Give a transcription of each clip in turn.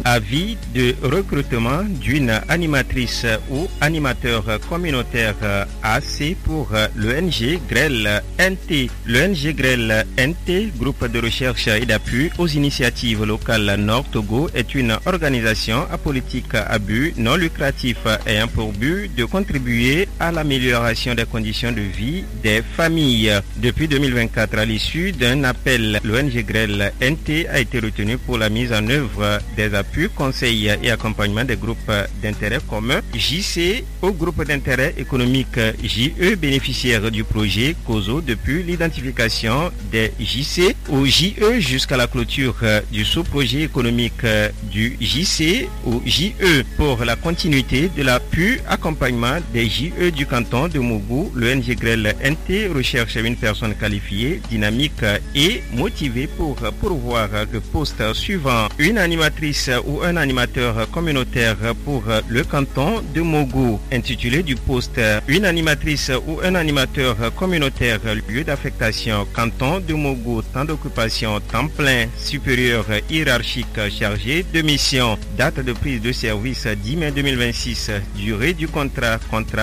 Avis de recrutement d'une animatrice ou animateur communautaire AC pour l'ONG GREL NT. L'ONG GREL NT, groupe de recherche et d'appui aux initiatives locales Nord Togo, est une organisation apolitique à but non lucratif ayant pour but de contribuer à l'amélioration des conditions de vie des familles. Depuis 2024, à l'issue d'un appel, l'ONG GREL NT a été retenu pour la mise en œuvre des appuis, conseils et accompagnement des groupes d'intérêt commun JC au groupe d'intérêt économique JE, bénéficiaires du projet COSO depuis l'identification des JC au JE jusqu'à la clôture du sous-projet économique du JC au JE. Pour la continuité de l'appui accompagnement des JE du canton de Mougou, l'ONG GREL NT recherche une personne qualifiée, dynamique et motivée pour pourvoir le poste suivant: une animatrice ou un animateur communautaire pour le canton de Mougou. Intitulé du poste: une animatrice ou un animateur communautaire, lieu d'affectation canton de Mougou, temps d'occupation temps plein, supérieur hiérarchique chargé de mission. Date de prise de service 10 mai 2026. Durée du contrat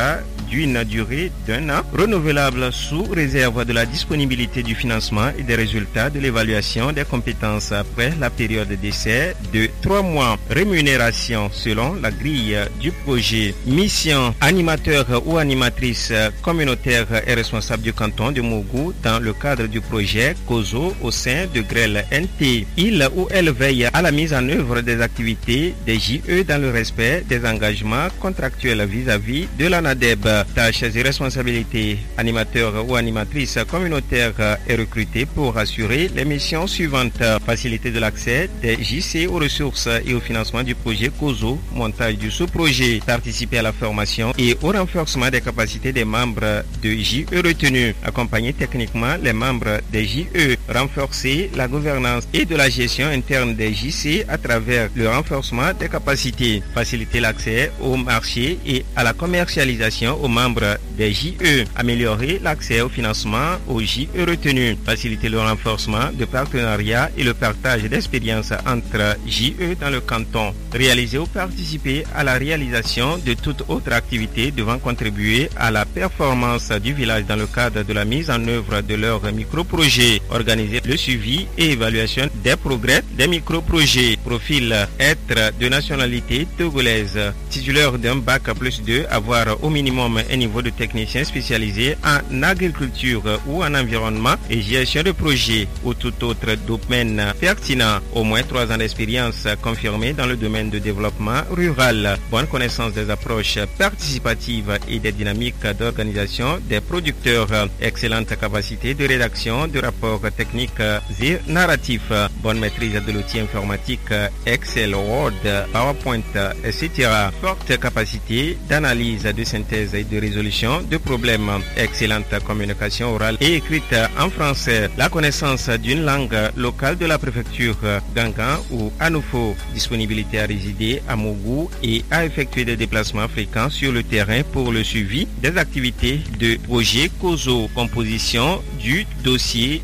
d'une durée d'un an, renouvelable sous réserve de la disponibilité du financement et des résultats de l'évaluation des compétences après la période d'essai de 3 mois. Rémunération selon la grille du projet. Mission: animateur ou animatrice communautaire et responsable du canton de Mougou dans le cadre du projet COSO au sein de GREL NT. Il ou elle veille à la mise en œuvre des activités des JE dans le respect des engagements contractuels vis-à-vis de l'ANADEB. Tâches et responsabilités: animateur ou animatrice communautaire est recruté pour assurer les missions suivantes: faciliter de l'accès des JC aux ressources et au financement du projet COSO, montage du sous-projet, participer à la formation et au renforcement des capacités des membres de JE retenus, accompagner techniquement les membres des JE, renforcer la gouvernance et de la gestion interne des JC à travers le renforcement des capacités, faciliter l'accès au marché et à la commercialisation aux membres des JE, améliorer l'accès au financement aux JE retenus, faciliter le renforcement de partenariats et le partage d'expériences entre JE dans le canton, réaliser ou participer à la réalisation de toute autre activité devant contribuer à la performance du village dans le cadre de la mise en œuvre de leurs micro-projets, organiser le suivi et évaluation des progrès des micro-projets. Profil: être de nationalité togolaise, titulaire d'un bac +2, avoir au minimum un niveau de technicien spécialisé en agriculture ou en environnement et gestion de projet ou tout autre domaine pertinent, au moins 3 ans d'expérience confirmée dans le domaine de développement rural, bonne connaissance des approches participatives et des dynamiques d'organisation des producteurs, excellente capacité de rédaction de rapports techniques et narratifs, bonne maîtrise de l'outil informatique Excel, Word, PowerPoint, etc., forte capacité d'analyse, de synthèse et de résolution de problèmes, excellente communication orale et écrite en français, la connaissance d'une langue locale de la préfecture d'Angan ou Anoufo, disponibilité à résider à Mougou et à effectuer des déplacements fréquents sur le terrain pour le suivi des activités de projet COSO, composition du dossier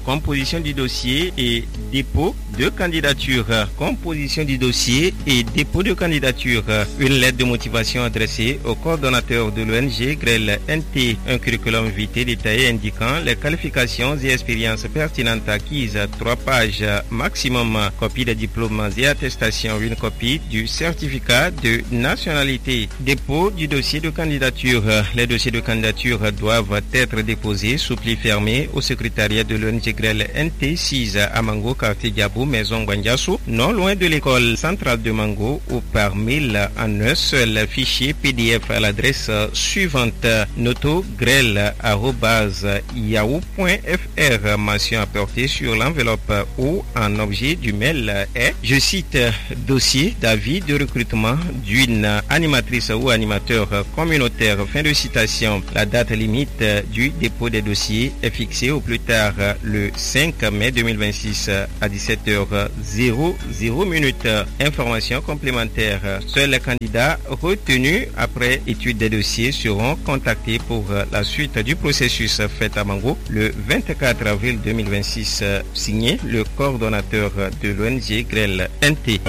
et dépôt de candidature, une lettre de motivation adressée au coordonnateur de l'ONG GREL NT, un curriculum vitae détaillé indiquant les qualifications et expériences pertinentes acquises, 3 pages maximum, copie des diplômes et attestations, une copie du certificat de nationalité, dépôt du dossier de candidature. Les dossiers de candidature doivent être déposés sous pli fermé au secrétariat de l'ONG GREL NT 6 à Mango, quartier Diabou, maison Gwandiassou, non loin de l'école centrale de Mango, ou par mail en un seul fichier PDF à l'adresse suivante: notogrel@yahoo.fr. Mention apportée sur l'enveloppe ou en objet du mail est, je cite, dossier d'avis de recrutement d'une animatrice ou animateur communautaire. Fin de citation. La date limite du dépôt des dossiers est fixée au plus tard le 5 mai 2026 à 17h00. Information complémentaire: seuls les candidats retenus après étude des dossiers seront contactés pour la suite du processus. Fait à Mango le 24 avril 2026. Signé le coordonnateur de l'ONG GREL NT.